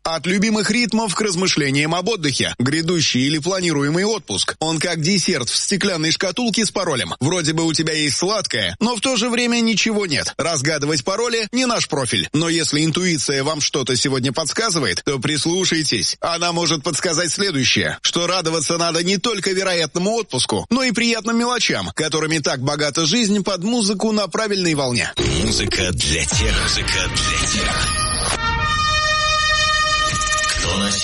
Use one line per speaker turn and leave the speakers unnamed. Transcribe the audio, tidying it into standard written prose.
От любимых ритмов к размышлениям об отдыхе. Грядущий или планируемый отпуск. Он как десерт в стеклянной шкатулке с паролем. Вроде бы у тебя есть сладкое, но в то же время ничего нет. Разгадывать пароли не наш профиль. Но если интуиция вам что-то сегодня подсказывает, то прислушайтесь. Она может подсказать следующее, что радоваться надо не только вероятному отпуску, но и приятным мелочам, которыми так богата жизнь под музыку на правильной волне.
Музыка для тех, кто носит